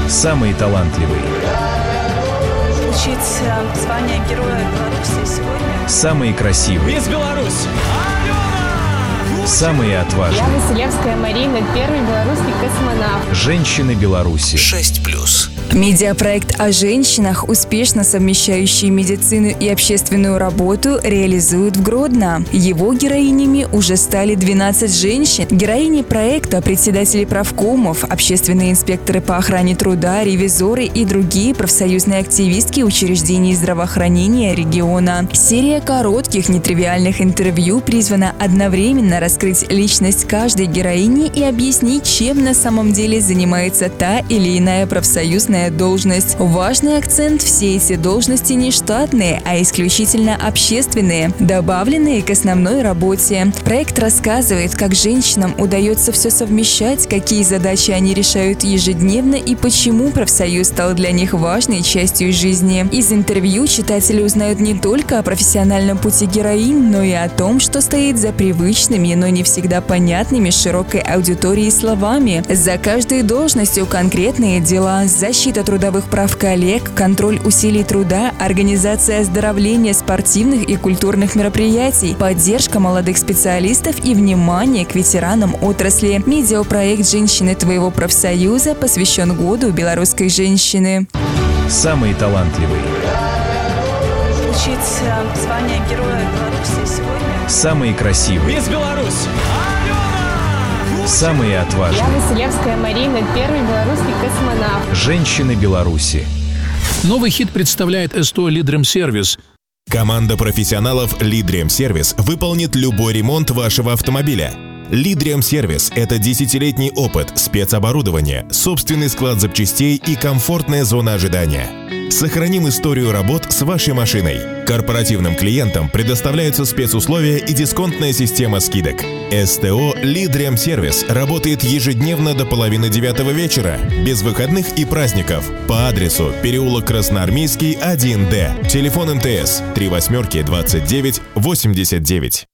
Самые талантливые. Получить звание Героя Беларуси сегодня. Самые красивые. Мисс Беларусь! Самые отважные. Я Василевская Марина, первый белорусский космонавт. Женщины Беларуси. 6+. Медиапроект о женщинах, успешно совмещающие медицину и общественную работу, реализуют в Гродно. Его героинями уже стали 12 женщин. Героини проекта – председатели правкомов, общественные инспекторы по охране труда, ревизоры и другие профсоюзные активистки учреждений здравоохранения региона. Серия коротких, нетривиальных интервью призвана одновременно раскрыть личность каждой героини и объяснить, чем на самом деле занимается та или иная профсоюзная должность. Важный акцент – все эти должности не штатные, а исключительно общественные, добавленные к основной работе. Проект рассказывает, как женщинам удается все совмещать, какие задачи они решают ежедневно и почему профсоюз стал для них важной частью жизни. Из интервью читатели узнают не только о профессиональном пути героинь, но и о том, что стоит за привычными, но не всегда понятными широкой аудитории словами. За каждой должностью конкретные дела: защита трудовых прав коллег, контроль усилий труда, организация оздоровления спортивных и культурных мероприятий, поддержка молодых специалистов и внимание к ветеранам отрасли. Медиапроект «Женщины твоего профсоюза» посвящен году белорусской женщины. Самые талантливые. Получить звание Героя Беларуси сегодня. Самые красивые. Мисс Беларусь! Самые отважные. Я Василевская Марина, первый белорусский космонавт. Женщины Беларуси. Новый хит представляет СТО «Лидремсервис». Команда профессионалов «Лидремсервис» выполнит любой ремонт вашего автомобиля. «Лидремсервис» — это 10-летний опыт, спецоборудование, собственный склад запчастей и комфортная зона ожидания. Сохраним историю работ с вашей машиной. Корпоративным клиентам предоставляются спецусловия и дисконтная система скидок. СТО «Лидремсервис» работает ежедневно до 8:30 вечера, без выходных и праздников, по адресу переулок Красноармейский, 1Д. Телефон МТС 38 29 89.